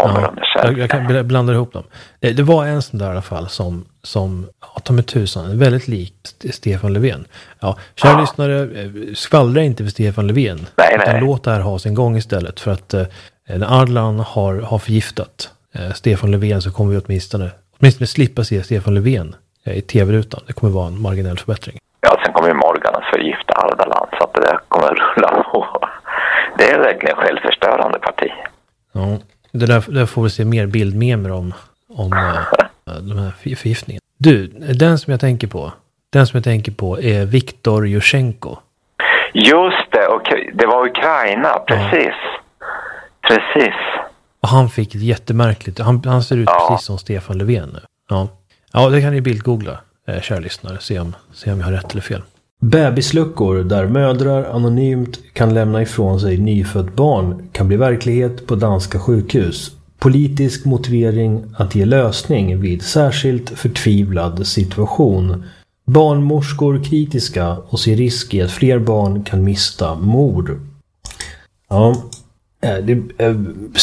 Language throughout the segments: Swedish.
kommer de själv. Jag kan blanda ihop dem. Det var en sån där i alla fall som ta med tusan, väldigt likt Stefan Löfven. Ja, kära lyssnare, skvallra inte för Stefan Löfven. Utan låt det här ha sin gång istället. För att när Ardalan har förgiftat Stefan Löfven så kommer vi åtminstone slippa se Stefan Löfven i tv-rutan. Det kommer vara en marginell förbättring. Ja, sen kommer ju Morgan att förgifta Ardalan så att det kommer att rulla på. Det är verkligen självförstörande parti. Ja, det där får vi se mer bildmemer om de här förgiftningen. Du, den som jag tänker på är Viktor Yushchenko. Just det, och det var Ukraina, precis. Ja. Precis. Och han fick ett jättemärkligt, han ser ut precis som Stefan Löfven nu. Ja, det kan ni bildgoogla, kära lyssnare, se om jag har rätt eller fel. Bebisluckor där mödrar anonymt kan lämna ifrån sig nyfött barn kan bli verklighet på danska sjukhus. Politisk motivering att ge lösning vid särskilt förtvivlad situation. Barnmorskor kritiska och ser risk i att fler barn kan mista mor. Ja, det är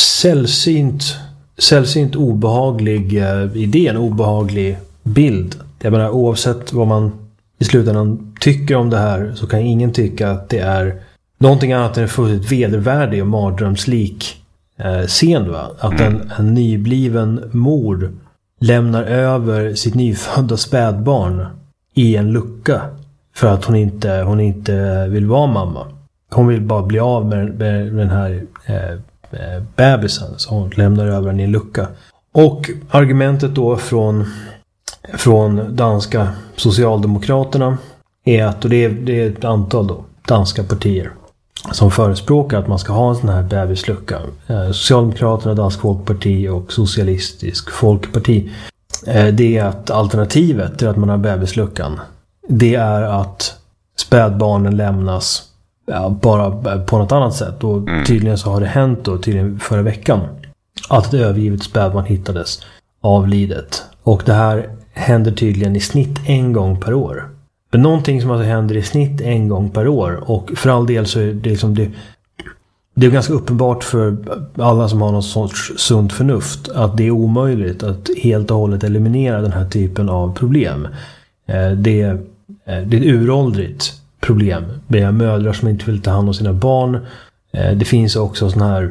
sällsynt obehaglig idé, en obehaglig bild. Jag menar, oavsett vad man i slutändan tycker om det här så kan ingen tycka att det är någonting annat än en fullständigt vedervärdig och mardrömslik scen, va? Att en nybliven mor lämnar över sitt nyfödda spädbarn i en lucka för att hon inte vill vara mamma. Hon vill bara bli av med den här bebisen, så hon lämnar över den i en lucka. Och argumentet då från danska socialdemokraterna är att, och det är ett antal då, danska partier som förespråkar att man ska ha en sån här bebislucka. Socialdemokraterna, Dansk Folkparti och Socialistisk Folkparti. Det är att alternativet till att man har bebisluckan, det är att spädbarnen lämnas bara på något annat sätt. Och tydligen så har det hänt då, tydligen förra veckan, att ett övergivet spädbarn hittades avlidet. Och det här händer tydligen i snitt en gång per år. Men någonting som alltså händer i snitt en gång per år. Och för all del så är det liksom det är ganska uppenbart för alla som har någon sorts sunt förnuft att det är omöjligt att helt och hållet eliminera den här typen av problem. Det är ett uråldrigt problem med mödrar som inte vill ta hand om sina barn. Det finns också sån här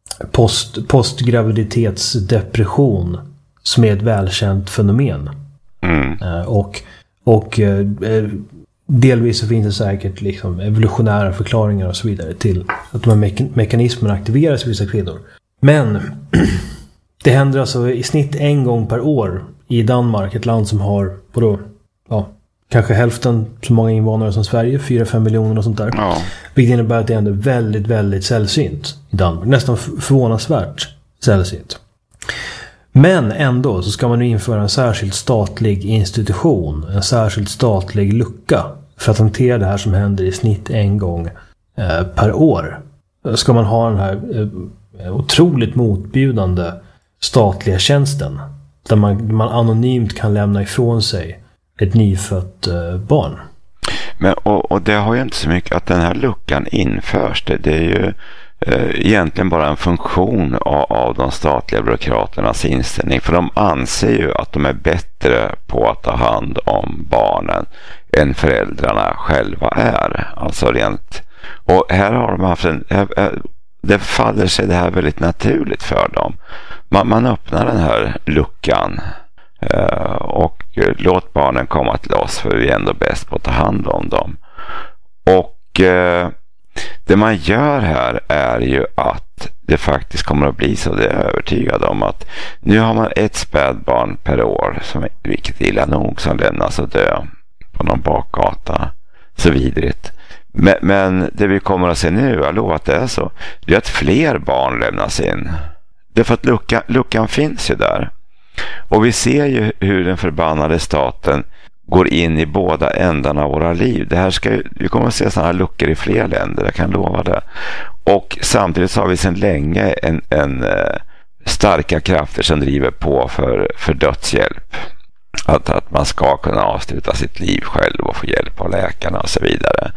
postgraviditetsdepression som är ett välkänt fenomen. Och delvis så finns det säkert liksom evolutionära förklaringar och så vidare till att de här mekanismerna aktiveras i vissa kvinnor. Men det händer alltså i snitt en gång per år i Danmark, ett land som har kanske hälften så många invånare som Sverige, 4-5 miljoner och sånt där. Ja. Vilket innebär att det är ändå väldigt, väldigt sällsynt i Danmark. Nästan förvånansvärt sällsynt. Men ändå så ska man nu införa en särskild statlig institution, en särskild statlig lucka för att hantera det här som händer i snitt en gång per år. Ska man ha den här otroligt motbjudande statliga tjänsten där man anonymt kan lämna ifrån sig ett nyfött barn. Men, och det har ju inte så mycket att den här luckan införs. Det är ju egentligen bara en funktion av de statliga byråkraternas inställning. För de anser ju att de är bättre på att ta hand om barnen än föräldrarna själva är. Alltså rent. Och här har de haft det faller sig det här väldigt naturligt för dem. Man öppnar den här luckan och låt barnen komma till oss för vi är ändå bäst på att ta hand om dem. Och det man gör här är ju att det faktiskt kommer att bli så, det är jag övertygad om, att nu har man ett spädbarn per år, vilket är illa nog, som lämnas att dö på någon bakgata, så vidrigt. Men det vi kommer att se nu, jag lovar att det är så, det är att fler barn lämnas in. Det är för att luckan finns ju där. Och vi ser ju hur den förbannade staten går in i båda ändarna av våra liv. Vi kommer att se sådana här luckor i fler länder, jag kan lova det. Och samtidigt så har vi sedan länge en starka krafter som driver på för dödshjälp. Att man ska kunna avsluta sitt liv själv och få hjälp av läkarna och så vidare.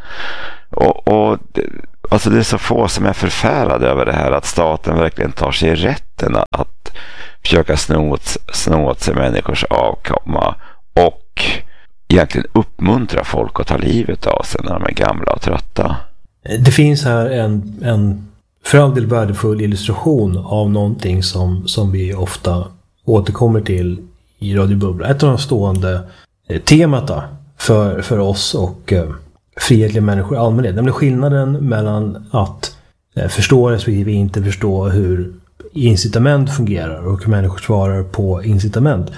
Alltså det är så få som är förfärade över det här, att staten verkligen tar sig rätten att försöka sno åt sig människors avkomma och egentligen uppmuntra folk att ta livet av sig när de är gamla och trötta. Det finns här en för all del värdefull illustration av någonting som vi ofta återkommer till i Radio Bubbla. Ett av de stående temata för oss och frihetliga människor i allmänhet. Nämligen skillnaden mellan att förstå respektive inte förstå hur incitament fungerar och hur människor svarar på incitament.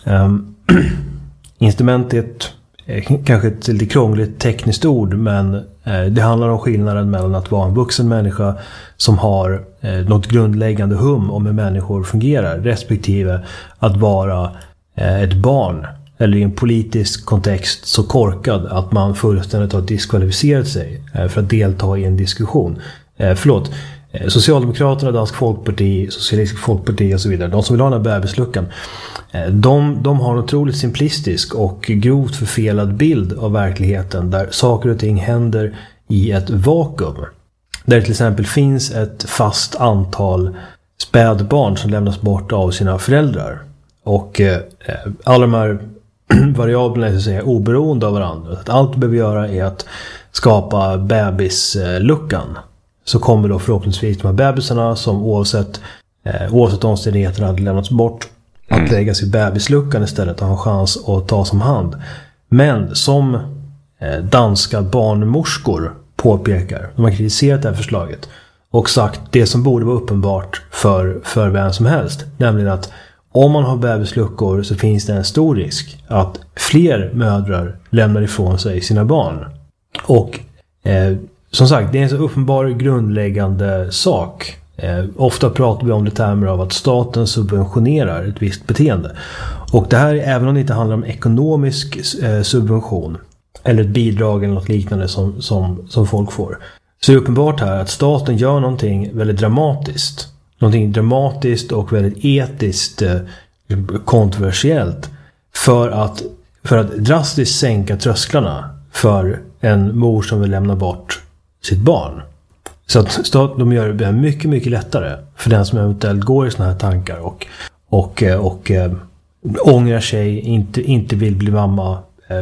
Incitament är kanske ett lite krångligt tekniskt ord, men det handlar om skillnaden mellan att vara en vuxen människa som har något grundläggande hum om hur människor fungerar respektive att vara ett barn eller i en politisk kontext så korkad att man fullständigt har diskvalificerat sig för att delta i en diskussion. Socialdemokraterna, Dansk Folkparti, Socialistisk Folkparti och så vidare, de som vill ha den här bebisluckan, de har en otroligt simplistisk och grovt förfelad bild av verkligheten där saker och ting händer i ett vakuum. Där det till exempel finns ett fast antal spädbarn som lämnas bort av sina föräldrar. Och alla de här variablerna är så att säga oberoende av varandra. Att allt du behöver göra är att skapa bebisluckan. Så kommer då förhoppningsvis de här bebisarna som oavsett omständigheterna hade lämnats bort att läggas i bebisluckan istället och ha en chans att tas om hand. Men som danska barnmorskor påpekar, de har kritiserat det här förslaget och sagt det som borde vara uppenbart för vem som helst, nämligen att om man har bebisluckor så finns det en stor risk att fler mödrar lämnar ifrån sig sina barn. Och som sagt, det är en så uppenbar grundläggande sak. Ofta pratar vi om det termer av att staten subventionerar ett visst beteende. Och det här, även om det inte handlar om ekonomisk subvention eller ett bidrag eller något liknande som folk får, så är det uppenbart här att staten gör någonting väldigt dramatiskt. Någonting dramatiskt och väldigt etiskt kontroversiellt för att drastiskt sänka trösklarna för en mor som vill lämna bort sitt barn. Så att de gör det mycket, mycket lättare för den som eventuellt går i såna här tankar och ångrar sig, inte vill bli mamma,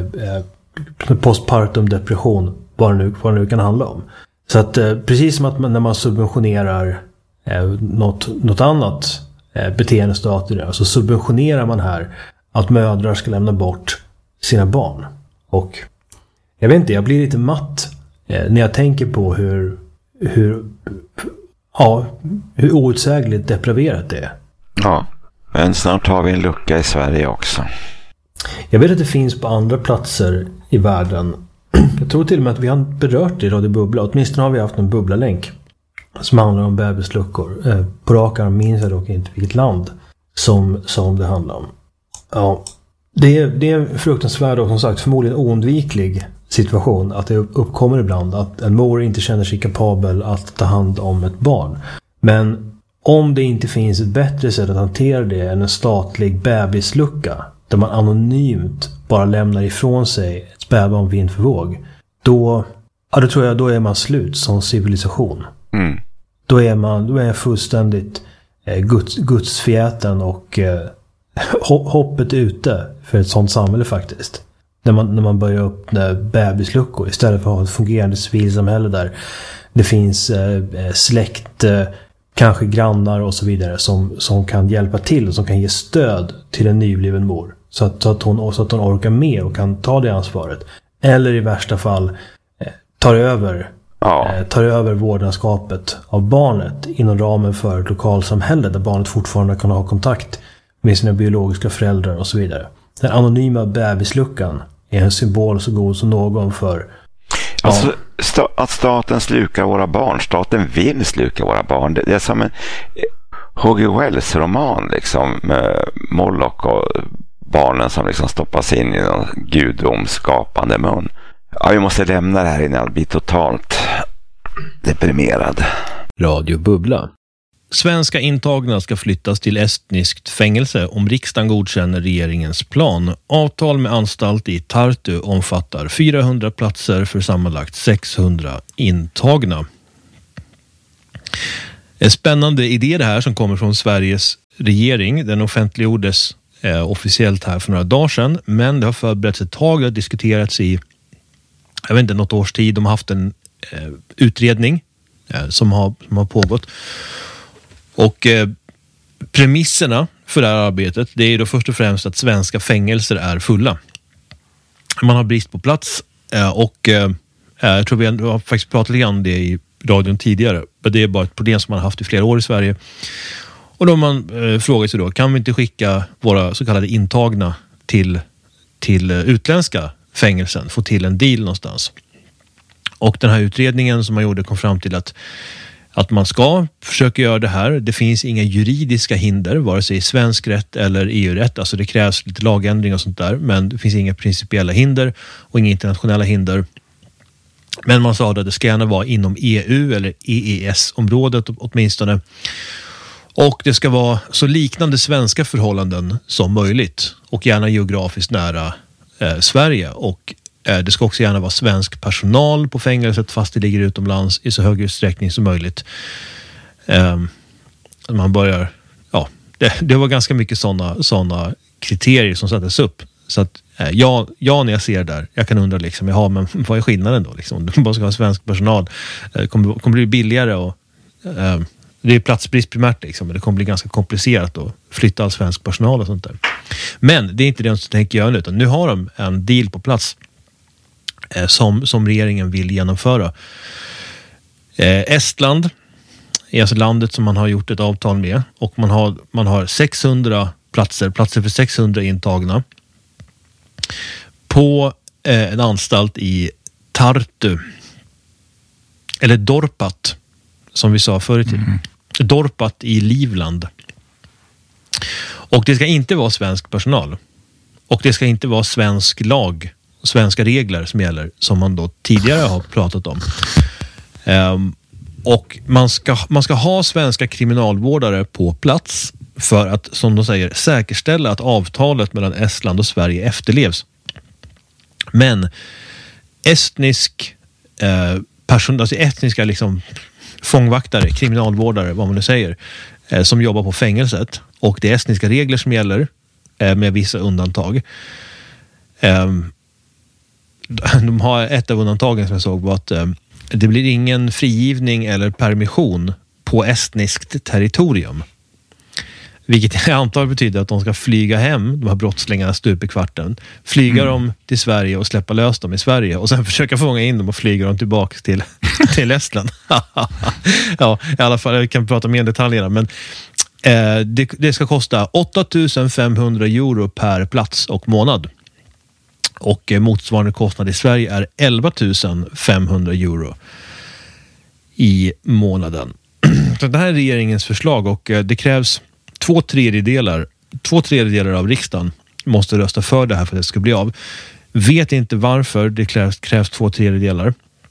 postpartum depression, vad det nu kan handla om. Så att precis som att när man subventionerar något annat beteendestater, så subventionerar man här att mödrar ska lämna bort sina barn. Och jag vet inte, jag blir lite matt när jag tänker på hur outsägligt depraverat det är. Ja, men snart har vi en lucka i Sverige också. Jag vet att det finns på andra platser i världen. Jag tror till och med att vi har berört det i Radio Bubbla. Åtminstone har vi haft en bubblalänk som handlar om bebisluckor. På rak arm minns jag dock inte vilket land som det handlar om. Ja, det är en fruktansvärd och som sagt förmodligen oundviklig situation att det uppkommer ibland att en mor inte känner sig kapabel att ta hand om ett barn. Men om det inte finns ett bättre sätt att hantera det än en statlig bebislucka där man anonymt bara lämnar ifrån sig ett spädbarn vind för våg, då tror jag då är man slut som civilisation. Mm. Då är fullständigt gudsfjäten och hoppet ute för ett sånt samhälle faktiskt. När man börjar öppna bebisluckor istället för att ha ett fungerande civilsamhälle där det finns släkt, kanske grannar och så vidare som kan hjälpa till och som kan ge stöd till en nybliven mor så att hon orkar med och kan ta det ansvaret. Eller i värsta fall tar över vårdnadskapet av barnet inom ramen för ett lokalsamhälle där barnet fortfarande kan ha kontakt med sina biologiska föräldrar och så vidare. Den anonyma bebisluckan är en symbol så god som någon för... Ja. Alltså, att staten slukar våra barn. Staten vill sluka våra barn. Det är som en H.G. Wells-roman liksom, med Moloch och barnen som liksom stoppas in i någon gudomskapande mun. Ja, vi måste lämna det här innan jag blir totalt deprimerad. Radio Bubbla. Svenska intagna ska flyttas till estniskt fängelse om riksdagen godkänner regeringens plan. Avtal med anstalt i Tartu omfattar 400 platser för sammanlagt 600 intagna. En spännande idé det här som kommer från Sveriges regering. Den offentliggjordes officiellt här för några dagar sedan, men det har förberetts ett tag. Det har diskuterats i, jag vet inte, något års tid. De har haft en utredning som har pågått. Och premisserna för det här arbetet, det är då först och främst att svenska fängelser är fulla. Man har brist på plats och jag tror vi har faktiskt pratat lite om det i radion tidigare. Men det är bara ett problem som man har haft i flera år i Sverige. Och då man frågar sig då, kan vi inte skicka våra så kallade intagna till utländska fängelsen, få till en deal någonstans. Och den här utredningen som man gjorde kom fram till att man ska försöka göra det här. Det finns inga juridiska hinder, vare sig i svensk rätt eller EU-rätt. Alltså det krävs lite lagändring och sånt där, men det finns inga principiella hinder och inga internationella hinder. Men man sa att det ska gärna vara inom EU eller EES-området åtminstone. Och det ska vara så liknande svenska förhållanden som möjligt och gärna geografiskt nära Sverige. Och det ska också gärna vara svensk personal på fängelset fast det ligger utomlands i så hög utsträckning som möjligt. Man börjar, ja, det var ganska mycket sådana kriterier som sattes upp. Så att ja, när jag ser det där, jag kan undra liksom, jaha, men vad är skillnaden då? Liksom? Du bara ska ha svensk personal. Det kommer bli billigare och det är platsbrist primärt liksom, men det kommer bli ganska komplicerat att flytta all svensk personal och sånt där. Men det är inte det som tänker göra nu, utan nu har de en deal på plats som regeringen vill genomföra. Estland är alltså landet som man har gjort ett avtal med, och man har 600 platser för 600 intagna på en anstalt i Tartu eller Dorpat som vi sa förr i tiden. Dorpat i Livland. Och det ska inte vara svensk personal. Och det ska inte vara svensk lag och svenska regler som gäller, som man då tidigare har pratat om. Och man ska ha svenska kriminalvårdare på plats för att, som de säger, säkerställa att avtalet mellan Estland och Sverige efterlevs. Men estniska liksom fångvaktare, kriminalvårdare, vad man nu säger, som jobbar på fängelset, och det är estniska regler som gäller med vissa undantag. De har ett av undantagen som jag såg var att det blir ingen frigivning eller permission på estniskt territorium. Vilket jag antar betyder att de ska flyga hem, de här brottslingarna stup i kvarten, flyga dem till Sverige och släppa lös dem i Sverige och sen försöka fånga in dem och flyga dem tillbaka till Estland. Ja, i alla fall, jag kan prata mer detaljer, men det ska kosta 8 500 euro per plats och månad. Och motsvarande kostnad i Sverige är 11 500 euro i månaden. Så det här är regeringens förslag, och det krävs 2/3 av riksdagen måste rösta för det här för att det ska bli av. Vet inte varför det krävs 2/3.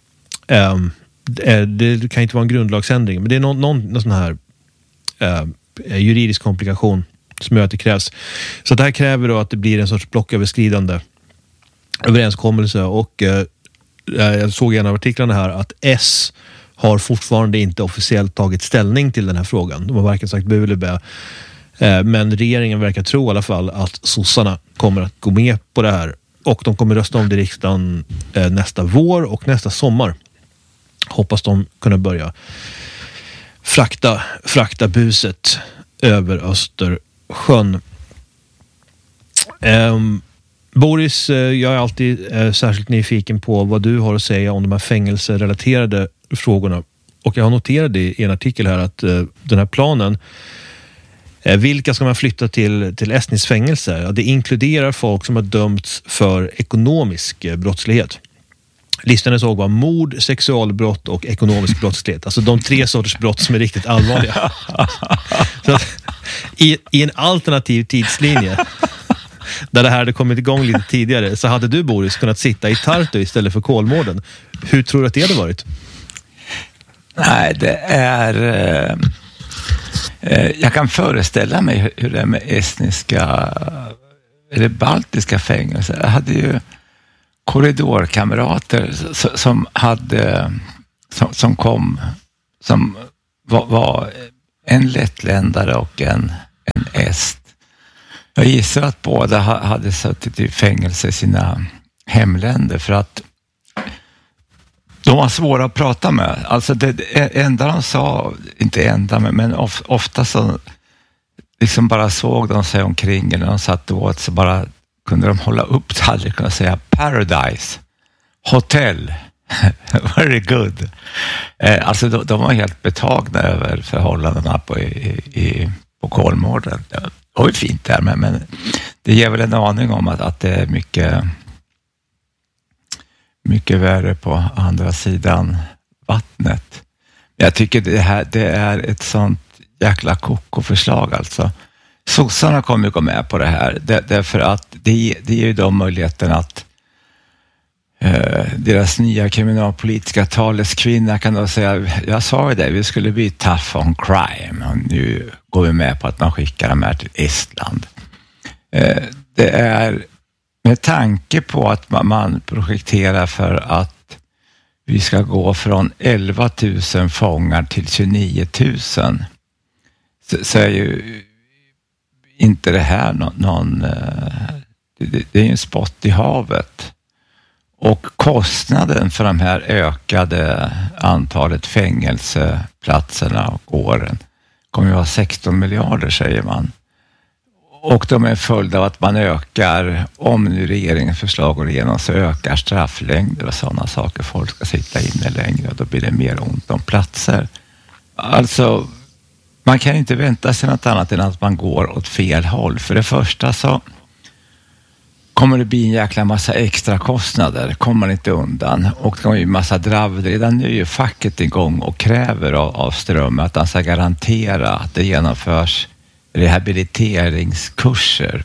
Det kan inte vara en grundlagsändring, men det är någon sån här juridisk komplikation som gör att det krävs. Så det här kräver då att det blir en sorts blocköverskridande överenskommelse, och jag såg i en av artiklarna här att S har fortfarande inte officiellt tagit ställning till den här frågan. De har varken sagt bu eller bä. Men regeringen verkar tro i alla fall att sossarna kommer att gå med på det här, och de kommer rösta om det i riksdagen nästa vår och nästa sommar. Hoppas de kunna börja frakta buset över Östersjön. Boris, jag är alltid särskilt nyfiken på vad du har att säga om de här fängelserelaterade frågorna. Och jag har noterat i en artikel här att den här planen, vilka ska man flytta till estniskt fängelse? Ja, det inkluderar folk som har dömts för ekonomisk brottslighet. Listan jag såg var mord, sexualbrott och ekonomisk brottslighet. Alltså de 3 sorters brott som är riktigt allvarliga. Så att, i en alternativ tidslinje där det här hade kommit igång lite tidigare, så hade du, Boris, kunnat sitta i Tartu istället för Kolmården. Hur tror du att det hade varit? Nej, det är... jag kan föreställa mig hur det är med estniska eller baltiska fängelser. Jag hade ju korridorkamrater som kom, som var en lettländare och en est. Jag gissar att båda hade suttit i fängelse i sina hemländer för att de var svåra att prata med. Alltså det enda de sa, inte enda, men ofta så liksom bara såg de sig omkring eller de satt åt så bara kunde de hålla upp tallriken och säga paradise, hotel, very good. Alltså de var helt betagna över förhållandena på Kolmården. Det var ju fint där, men det ger väl en aning om att det är mycket värre på andra sidan vattnet. Jag tycker det är ett sånt jäkla koko-förslag alltså. Sossarna kommer ju gå med på det här därför att det ger ju dem möjligheten att deras nya kriminalpolitiska taleskvinna kan då säga, jag sa ju det, vi skulle bli tough on crime och nu går vi med på att man skickar dem här till Estland. Det är med tanke på att man projekterar för att vi ska gå från 11 000 fångar till 29 000 så är ju inte det här någon det är ju en spott i havet. Och kostnaden för de här ökade antalet fängelseplatserna och åren kommer ju vara 16 miljarder säger man. Och de är följda av att man ökar, om nu regeringens förslag går igenom så ökar strafflängder och sådana saker. Folk ska sitta inne längre och då blir det mer ont om platser. Alltså, man kan inte vänta sig något annat än att man går åt fel håll. För det första så kommer det bli en jäkla massa extra kostnader, kommer man inte undan. Och det kommer ju en massa drav. Redan nu är ju facket igång och kräver av Ström att han ska garantera att det genomförs rehabiliteringskurser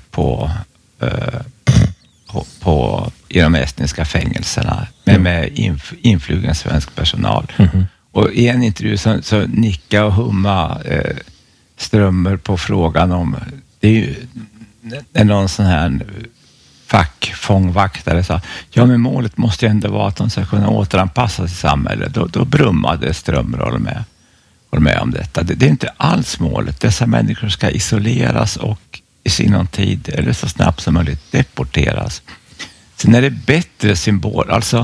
i de estniska fängelserna med influgen svensk personal. Mm-hmm. Och i en intervju så nicka och humma Strömmer på frågan om det är ju någon sån här fackfångvaktare sa, ja men målet måste ju ändå vara att de ska kunna återanpassa sig i samhället. Då brummade Strömmer och håller med om detta. Det är inte alls målet. Dessa människor ska isoleras och i sinom tid eller så snabbt som möjligt deporteras. Sen är det bättre symbol. Alltså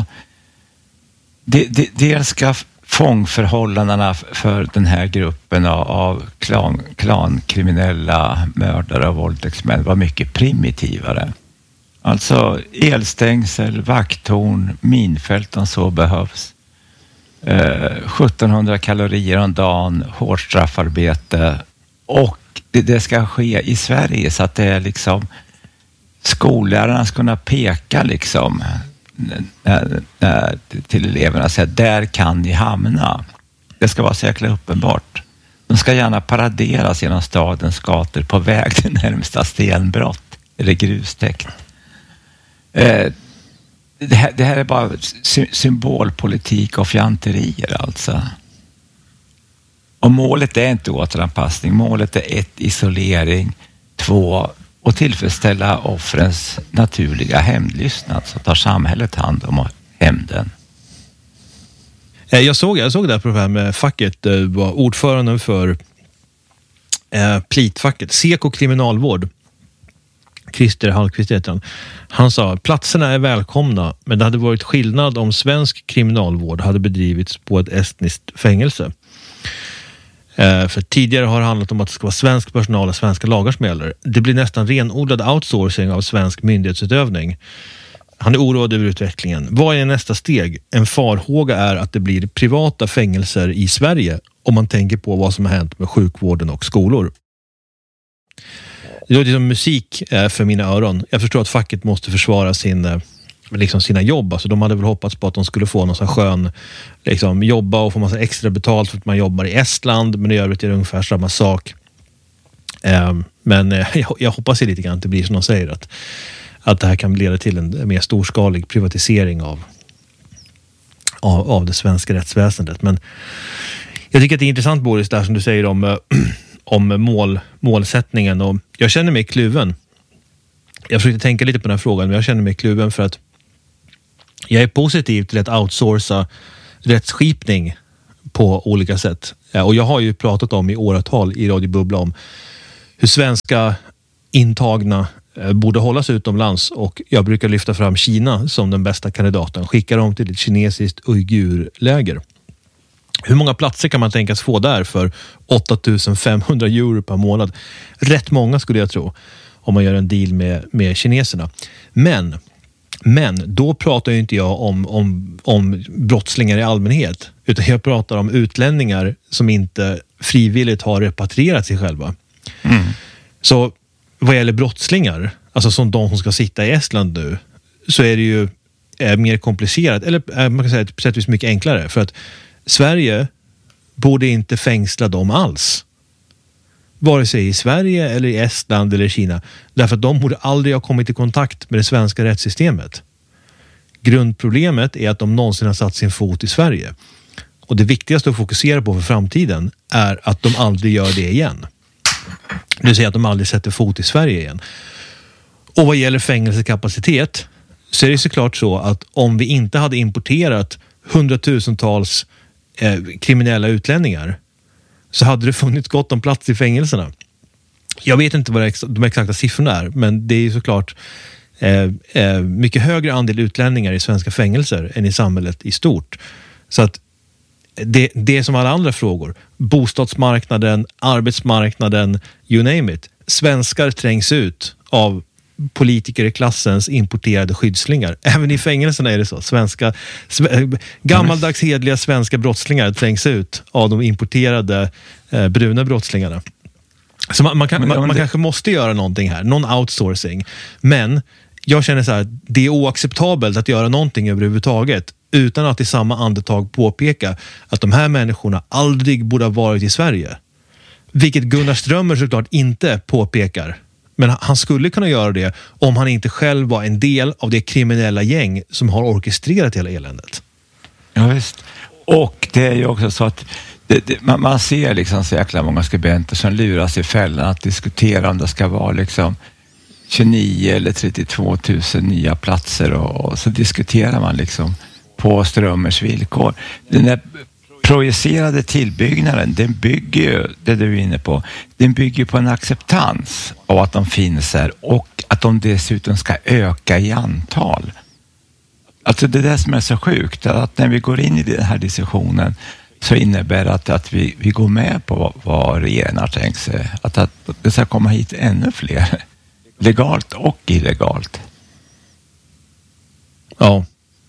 dels ska fångförhållandena för den här gruppen av klankriminella mördare och våldtäktsmän var mycket primitivare. Alltså elstängsel, vakttorn, minfält om så behövs. 1700 kalorier om dagen, hårt straffarbete och det ska ske i Sverige så att det är liksom skollärarna ska kunna peka liksom till eleverna och säga där kan ni hamna. Det ska vara så jäkla uppenbart. De ska gärna paraderas genom stadens gator på väg till närmsta stenbrott eller grustäkt. Det här är bara symbolpolitik och fjanterier alltså. Och målet är inte återanpassning. Målet är 1, isolering, 2, och tillfredsställa offrens naturliga hämndlystnad så tar samhället hand om hämnden. Jag såg det här med facket var ordförande för plitfacket, Seko kriminalvård. Christer Hallqvist heter han. Han sa, platserna är välkomna men det hade varit skillnad om svensk kriminalvård hade bedrivits på ett estniskt fängelse. För tidigare har det handlat om att det ska vara svensk personal och svenska lagar som gäller. Det blir nästan renodlad outsourcing av svensk myndighetsutövning. Han är oroad över utvecklingen. Vad är nästa steg? En farhåga är att det blir privata fängelser i Sverige om man tänker på vad som har hänt med sjukvården och skolor. Det låter som musik för mina öron. Jag förstår att facket måste försvara sina jobb. Alltså de hade väl hoppats på att de skulle få någon sån skön jobba och få massa extra betalt för att man jobbar i Estland. Men i övrigt är det ungefär samma sak. Men jag hoppas lite grann att det blir som de säger. Att det här kan leda till en mer storskalig privatisering av det svenska rättsväsendet. Men jag tycker att det är intressant, Boris, där som du säger om målsättningen. Och jag känner mig kluven. Jag försökte tänka lite på den här frågan, men jag känner mig kluven för att jag är positiv till att outsourca rättsskipning på olika sätt. Och jag har ju pratat om i åratal i Radio Bubbla om hur svenska intagna borde hållas utomlands, och jag brukar lyfta fram Kina som den bästa kandidaten. Skicka dem till ett kinesiskt uigurläger. Hur många platser kan man tänkas få där för 8500 euro per månad? Rätt många skulle jag tro, om man gör en deal med kineserna. Men då pratar ju inte jag om brottslingar i allmänhet, utan jag pratar om utlänningar som inte frivilligt har repatrierat sig själva. Så vad gäller brottslingar, alltså som de som ska sitta i Estland nu, så är det ju mer komplicerat, eller man kan säga på sätt och vis mycket enklare, för att Sverige borde inte fängsla dem alls. Vare sig i Sverige eller i Estland eller Kina. Därför att de borde aldrig ha kommit i kontakt med det svenska rättssystemet. Grundproblemet är att de någonsin har satt sin fot i Sverige. Och det viktigaste att fokusera på för framtiden är att de aldrig gör det igen. Det vill säga att de aldrig sätter fot i Sverige igen. Och vad gäller fängelsekapacitet så är det såklart så att om vi inte hade importerat hundratusentals kriminella utlänningar, så hade det funnits gott om plats i fängelserna. Jag vet inte vad de exakta siffrorna är, men det är ju såklart mycket högre andel utlänningar i svenska fängelser än i samhället i stort. Så att det är som alla andra frågor. Bostadsmarknaden, arbetsmarknaden, you name it. Svenskar trängs ut av politiker i klassens importerade skyddslingar. Även i fängelserna är det så. Gammaldags hedliga svenska brottslingar trängs ut av de importerade bruna brottslingarna. Så man kanske måste göra någonting här. Någon outsourcing. Men jag känner så här, det är oacceptabelt att göra någonting överhuvudtaget utan att i samma andetag påpeka att de här människorna aldrig borde ha varit i Sverige. Vilket Gunnar Strömmer såklart inte påpekar. Men han skulle kunna göra det om han inte själv var en del av det kriminella gäng som har orkestrerat hela eländet. Ja, visst. Och det är ju också så att man ser liksom så jäkla många skribenter som luras i fällan att diskutera om det ska vara liksom 29 eller 32 000 nya platser, och så diskuterar man liksom på Strömmers villkor. Den där projicerade tillbyggnaden, den bygger ju, det du är inne på, den bygger på en acceptans av att de finns här och att de dessutom ska öka i antal. Alltså det där som är så sjukt, att när vi går in i den här diskussionen så innebär det att vi går med på vad regeringen har tänkt sig. Att det ska komma hit ännu fler. Legalt och illegalt. Ja.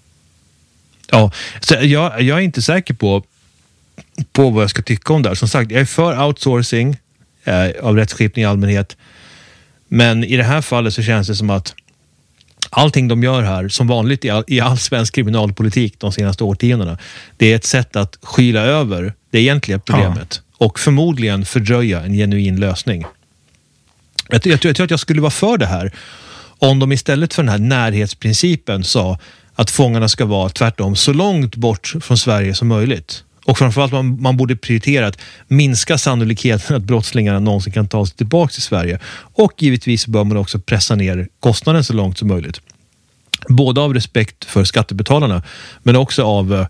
Så jag är inte säker på vad jag ska tycka om det här. Som sagt, jag är för outsourcing av rättsskipning i allmänhet. Men i det här fallet så känns det som att allting de gör här, som vanligt i all svensk kriminalpolitik de senaste årtiondena, det är ett sätt att skyla över det egentliga problemet och förmodligen fördröja en genuin lösning. Jag tror att jag skulle vara för det här om de istället för den här närhetsprincipen sa att fångarna ska vara tvärtom så långt bort från Sverige som möjligt. Och framförallt man borde prioritera att minska sannolikheten att brottslingarna någonsin kan ta sig tillbaka till Sverige. Och givetvis bör man också pressa ner kostnaden så långt som möjligt. Både av respekt för skattebetalarna, men också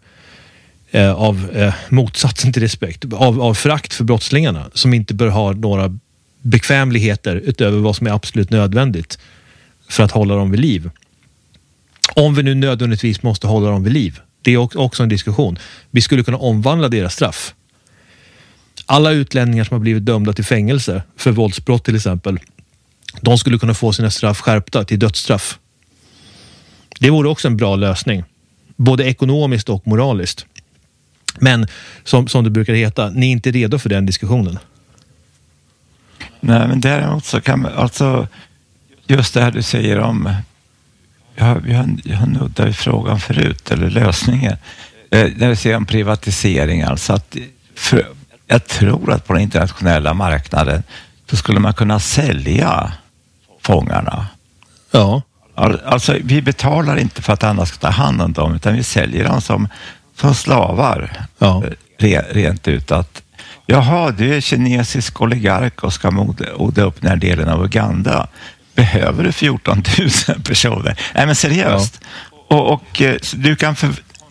av motsatsen till respekt. Av förakt för brottslingarna som inte bör ha några bekvämligheter utöver vad som är absolut nödvändigt för att hålla dem vid liv. Om vi nu nödvändigtvis måste hålla dem vid liv. Det är också en diskussion. Vi skulle kunna omvandla deras straff. Alla utlänningar som har blivit dömda till fängelse för våldsbrott till exempel, de skulle kunna få sina straff skärpta till dödsstraff. Det vore också en bra lösning. Både ekonomiskt och moraliskt. Men som det brukar heta, ni är inte redo för den diskussionen. Nej, men däremot så kan man, alltså just det här du säger om, vi har nuddat i frågan förut, eller lösningen, när vi ser om privatisering, alltså att jag tror att på den internationella marknaden så skulle man kunna sälja fångarna. Ja. Alltså vi betalar inte för att andra ska ta hand om dem, utan vi säljer dem som slavar. Ja. Rent ut att jaha, du är kinesisk oligark och ska odla upp den här delen av Uganda. Behöver du 14 000 personer? Nej, men seriöst. Ja. Och du kan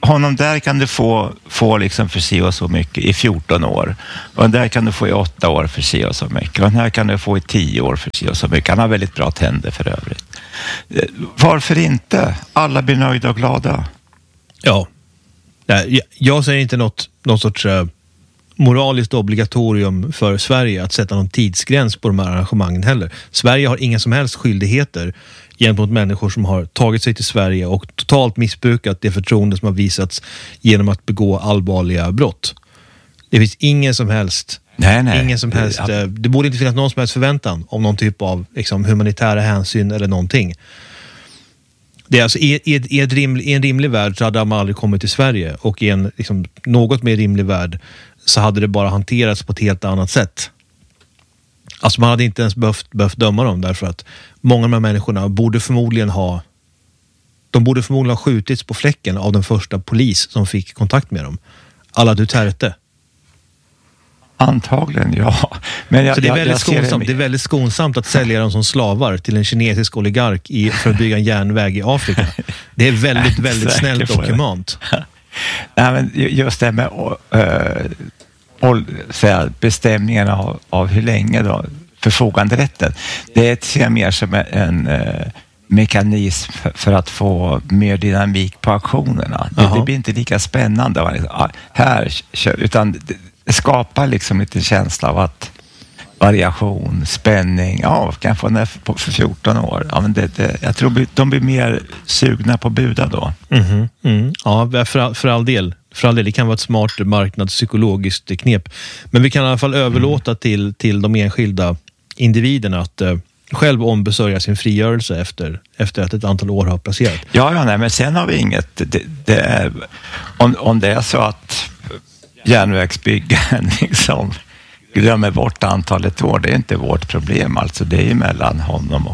honom där kan du få liksom för si och så mycket i 14 år. Och den där kan du få i 8 år för si och så mycket. Och den här kan du få i 10 år för si och så mycket. Han har väldigt bra tänder för övrigt. Varför inte? Alla blir nöjda och glada. Ja. Jag säger inte någon sorts moraliskt obligatorium för Sverige att sätta någon tidsgräns på de här arrangemangen heller. Sverige har inga som helst skyldigheter gentemot människor som har tagit sig till Sverige och totalt missbrukat det förtroende som har visats genom att begå allvarliga brott. Det finns ingen som helst det borde inte finnas någon som helst förväntan om någon typ av liksom, humanitära hänsyn eller någonting. Det är alltså, i en rimlig värld så hade man aldrig kommit till Sverige, och i en liksom, något mer rimlig värld så hade det bara hanterats på ett helt annat sätt. Alltså man hade inte ens behövt döma dem, därför att många av de här människorna borde förmodligen ha skjutits på fläcken av den första polis som fick kontakt med dem. Alla Duterte. Antagligen, ja. Men så det är väldigt skonsamt att sälja dem som slavar till en kinesisk oligark för att bygga en järnväg i Afrika. Det är väldigt, väldigt snällt och humant. Nej, men just det med bestämningen av hur länge då, förfoganderätten, det ser jag mer som en mekanism för att få mer dynamik på auktionerna. Det blir inte lika spännande utan det skapar liksom lite känsla av att variation, spänning, kan jag få den för 14 år. Ja, men jag tror de blir mer sugna på buda då. Ja, för all del. Det kan vara ett smart marknadspsykologiskt knep. Men vi kan i alla fall överlåta till de enskilda individerna att själv ombesörja sin frigörelse efter att ett antal år har passerat. Nej, men sen har vi inget. Det är, om det är så att järnvägsbyggaren liksom glömmer bort antalet år, det är inte vårt problem. Alltså det är mellan honom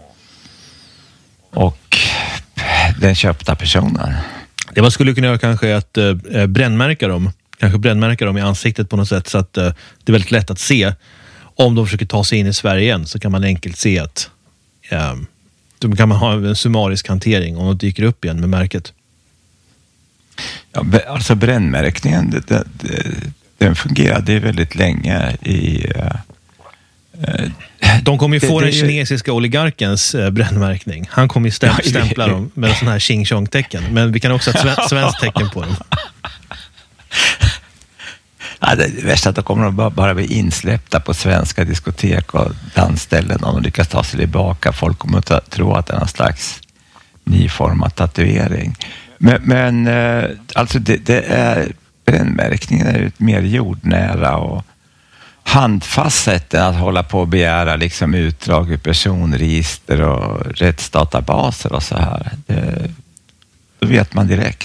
och den köpta personen. Det man skulle kunna göra kanske är att brännmärka dem i ansiktet på något sätt, så att det är väldigt lätt att se om de försöker ta sig in i Sverige igen, så kan man enkelt se att då kan man ha en summarisk hantering om de dyker upp igen med märket. Ja, alltså brännmärkningen den fungerade väldigt länge i... De kommer ju få den kinesiska oligarkens brännmärkning. Han kommer ju stämpla dem med en sån här ching-chong-tecken. Men vi kan också ha ett svenskt tecken på dem. Ja, det värsta är att de kommer bara bli insläppta på svenska diskotek och dansställen om de lyckas ta sig tillbaka. Folk kommer att tro att det är en slags nyformad tatuering. Men alltså det är brännmärkningen är ett mer jordnära och handfast sätt att hålla på och begära liksom utdrag ur personregister och rättsdatabaser och så här. Då vet man direkt.